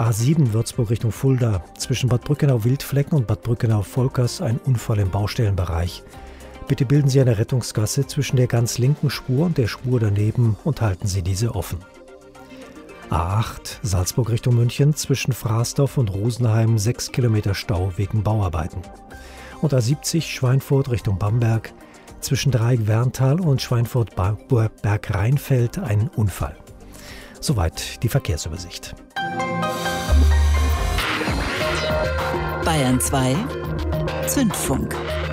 A7 Würzburg Richtung Fulda. Zwischen Bad Brückenau-Wildflecken und Bad Brückenau-Volkers ein Unfall im Baustellenbereich. Bitte bilden Sie eine Rettungsgasse zwischen der ganz linken Spur und der Spur daneben und halten Sie diese offen. A8 Salzburg Richtung München. Zwischen Frasdorf und Rosenheim 6 Kilometer Stau wegen Bauarbeiten. Und A70 Schweinfurt Richtung Bamberg. Zwischen Dreieck-Werntal und Schweinfurt-Berg-Rheinfeld ein Unfall. Soweit die Verkehrsübersicht. Bayern 2 Zündfunk.